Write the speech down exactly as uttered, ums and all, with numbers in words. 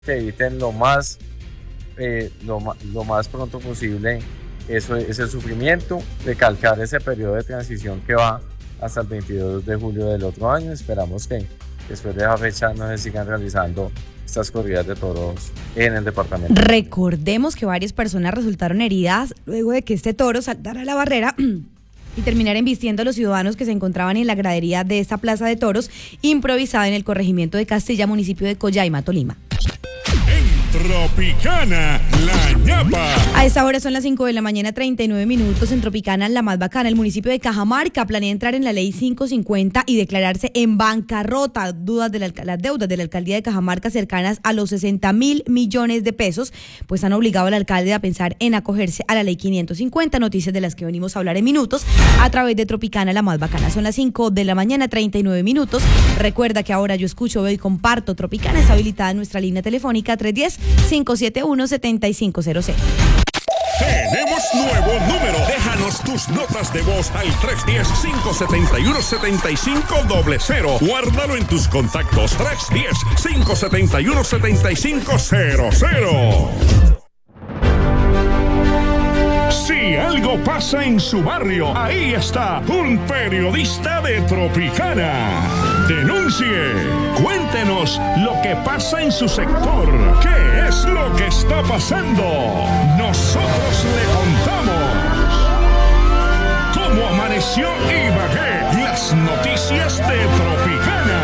que eviten lo más, eh, lo, lo más pronto posible eso, ese sufrimiento, recalcar ese periodo de transición que va hasta el veintidós de julio del otro año. Esperamos que después de esa fecha no se sigan realizando estas corridas de toros en el departamento. Recordemos que varias personas resultaron heridas luego de que este toro saltara la barrera y terminara embistiendo a los ciudadanos que se encontraban en la gradería de esta plaza de toros improvisada en el corregimiento de Castilla, municipio de Collaima, Tolima. Tropicana, la ñapa. A esta hora son las cinco de la mañana, treinta y nueve minutos. En Tropicana, la más bacana, el municipio de Cajamarca planea entrar en la ley quinientos cincuenta y declararse en bancarrota. Dudas de la, las deudas de la alcaldía de Cajamarca cercanas a los sesenta mil millones de pesos, pues han obligado al alcalde a pensar en acogerse a la ley quinientos cincuenta. Noticias de las que venimos a hablar en minutos a través de Tropicana, la más bacana. Son las cinco de la mañana, treinta y nueve minutos. Recuerda que ahora yo escucho, veo y comparto. Tropicana está habilitada en nuestra línea telefónica tres uno cero, cinco siete uno, siete cinco cero cero. Tenemos nuevo número. Déjanos tus notas de voz al tres uno cero, cinco siete uno, siete cinco cero cero. Guárdalo en tus contactos. tres uno cero, cinco siete uno, siete cinco cero cero. Si algo pasa en su barrio, ahí está un periodista de Tropicana. Denuncie, cuéntenos lo que pasa en su sector. ¿Qué es lo que está pasando? Nosotros le contamos. ¿Cómo amaneció Ibagué? Las noticias de Tropicana.